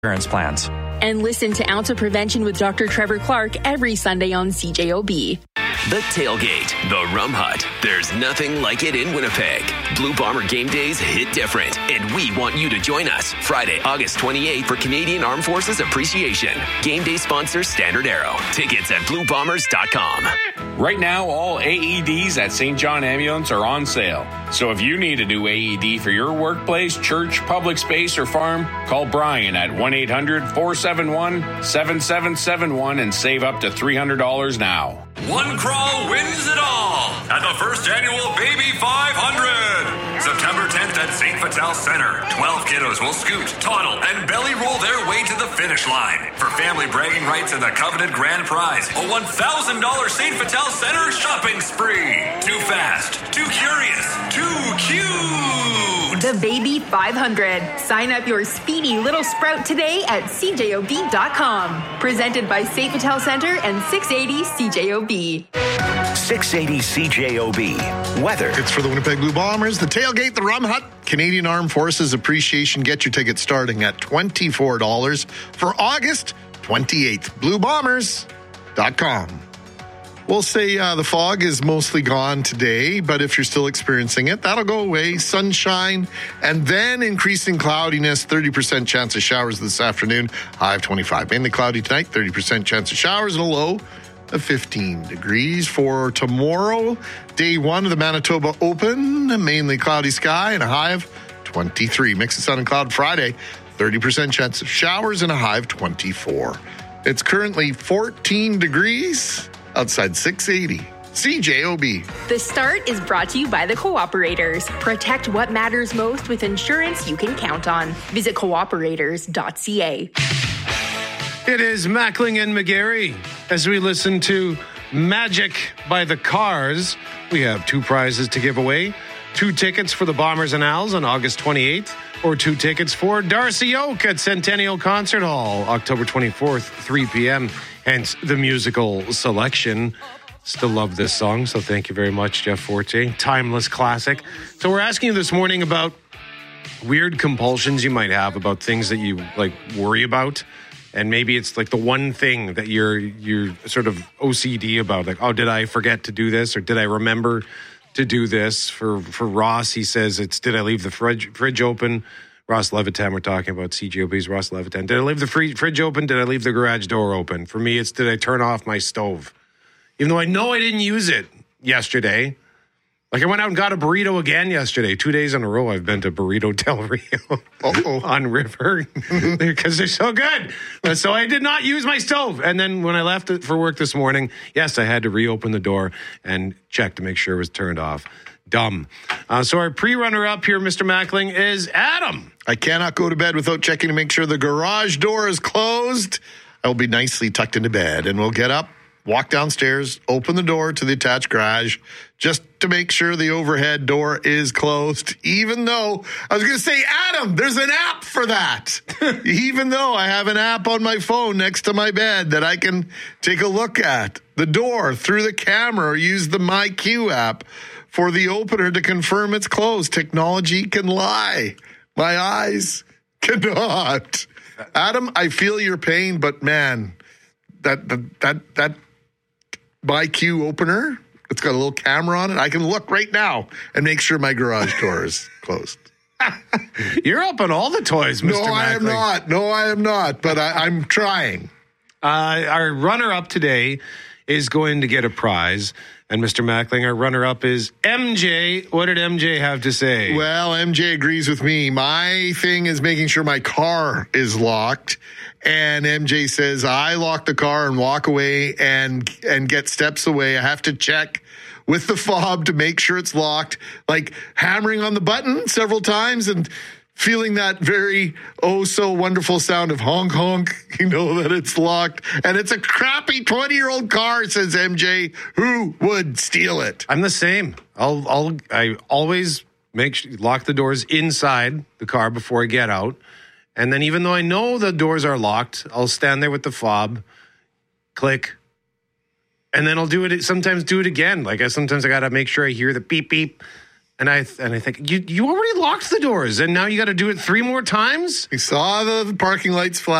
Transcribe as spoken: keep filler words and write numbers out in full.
insurance plans. And listen to Ounce of Prevention with Doctor Trevor Clark every Sunday on C J O B. The Tailgate, the Rum Hut. There's nothing like it in Winnipeg. Blue Bomber game days hit different, and we want you to join us Friday, August twenty-eighth for Canadian Armed Forces Appreciation. Game day sponsor Standard Arrow. Tickets at blue bombers dot com. Right now, all A E Ds at Saint John Ambulance are on sale. So if you need a new A E D for your workplace, church, public space, or farm, call Brian at one eight hundred four seven one seven seven seven one and save up to three hundred dollars now. One crawl wins it all at the first annual Baby five hundred. September tenth at Saint Vital Center. twelve kiddos will scoot, toddle, and belly roll their way to the finish line. For family bragging rights and the coveted grand prize, a one thousand dollars Saint Vital Center shopping spree. Too fast, too curious, too cute. The Baby five hundred. Sign up your speedy little sprout today at C J O B dot com. Presented by Saint Vital Center and six eighty C J O B. six eighty C J O B. Weather. It's for the Winnipeg Blue Bombers, the Tailgate, the Rum Hut, Canadian Armed Forces Appreciation. Get your tickets starting at twenty-four dollars for August twenty-eighth. blue bombers dot com. We'll say uh, the fog is mostly gone today, but if you're still experiencing it, that'll go away. Sunshine and then increasing cloudiness, thirty percent chance of showers this afternoon, high of twenty-five. Mainly cloudy tonight, thirty percent chance of showers and a low of fifteen degrees. For tomorrow, day one of the Manitoba Open, mainly cloudy sky and a high of twenty-three. Mix of sun and cloud Friday, thirty percent chance of showers and a high of twenty-four. It's currently fourteen degrees outside six eighty. C J O B. The Start is brought to you by the Cooperators. Protect what matters most with insurance you can count on. Visit cooperators dot c a. It is Mackling and McGarry. As we listen to Magic by the Cars, we have two prizes to give away. Two tickets for the Bombers and Owls on August twenty-eighth, or two tickets for Darcy Oak at Centennial Concert Hall, October twenty-fourth, three p.m., hence the musical selection. Still love this song, so thank you very much, Jeff Forte. Timeless classic. So we're asking you this morning about weird compulsions you might have about things that you like worry about. And maybe it's like the one thing that you're you're sort of O C D about. Like, oh, did I forget to do this? Or did I remember to do this? For for Ross, he says it's, did I leave the fridge, fridge open? Ross Levitan, we're talking about C G O B's Ross Levitan. Did I leave the free, fridge open? Did I leave the garage door open? For me, it's did I turn off my stove? Even though I know I didn't use it yesterday. Like I went out and got a burrito again yesterday. Two days in a row I've been to Burrito Del Rio on River because they're so good. So I did not use my stove. And then when I left it for work this morning, yes, I had to reopen the door and check to make sure it was turned off. Dumb. Uh, so our pre-runner-up here, Mister Mackling, is Adam. I cannot go to bed without checking to make sure the garage door is closed. I will be nicely tucked into bed, and we'll get up, walk downstairs, open the door to the attached garage just to make sure the overhead door is closed, even though I was going to say, Adam, there's an app for that. Even though I have an app on my phone next to my bed that I can take a look at the door through the camera or use the MyQ app for the opener to confirm it's closed. Technology can lie. My eyes cannot. Adam, I feel your pain, but man, that that that, that MyQ opener, it's got a little camera on it. I can look right now and make sure my garage door is closed. You're up on all the toys, Mister No, Mackling. I am not. No, I am not, but I, I'm trying. Uh, our runner-up today is going to get a prize. And Mister Mackling, our runner-up is M J. What did M J have to say? Well, M J agrees with me. My thing is making sure my car is locked. And M J says, I lock the car and walk away and and get steps away. I have to check with the fob to make sure it's locked, like hammering on the button several times and feeling that very, oh, so wonderful sound of honk, honk, you know that it's locked. And it's a crappy twenty-year-old car, says M J. Who would steal it? I'm the same. I'll, I'll, I always make sure, lock the doors inside the car before I get out. And then even though I know the doors are locked, I'll stand there with the fob, click, and then I'll do it, sometimes do it again. Like I sometimes I got to make sure I hear the beep, beep. And I and I think, you, you already locked the doors, and now you got to do it three more times? We saw the parking lights flash.